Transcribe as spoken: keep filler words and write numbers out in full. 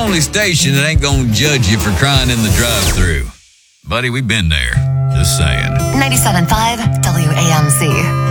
only station that ain't gonna judge you for crying in the drive-thru. Buddy, we've been there. Just saying. ninety-seven point five W A M C.